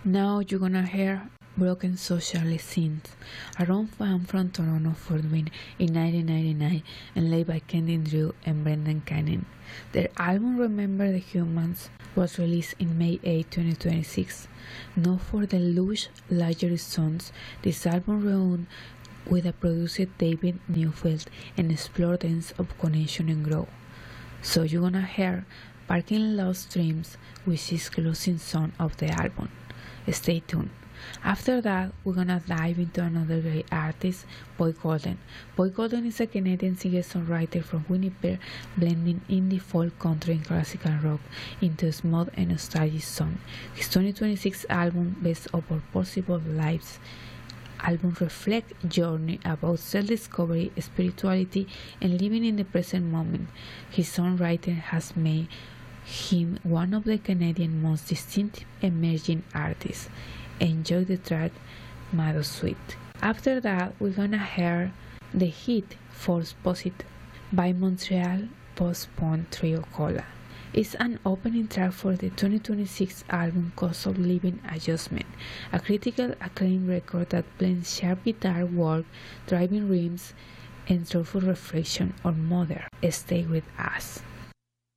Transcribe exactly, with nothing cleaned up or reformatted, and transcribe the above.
Now you're gonna hear Broken Social Scenes, a rom fan from Toronto formed in nineteen ninety-nine and led by Kendy Drew and Brendan Cannon. Their album Remember the Humans was released in May eighth, twenty twenty-six. Known for the lush, luxury sounds, this album reunited with the producer David Neufeld and explored themes of connection and growth. So you're gonna hear Parking Lot Dreams, which is the closing song of the album. Stay tuned. After that, we're gonna dive into another great artist, Boy Golden. Boy Golden is a Canadian singer-songwriter from Winnipeg, blending indie folk, country, and classical rock into a smooth and nostalgic song. His twenty twenty-six album, Best of All Possible Lives, album reflects journey about self-discovery, spirituality, and living in the present moment. His songwriting has made him one of the Canadian most distinctive emerging artists. Enjoy the track Meadow Sweet. After that, we're gonna hear the hit False Positive by Montreal post-punk trio Cola. It's an opening track for the twenty twenty-six album Cost of Living Adjustment, a critical acclaimed record that blends sharp guitar work, driving rims, and soulful reflection on mother. Stay with us.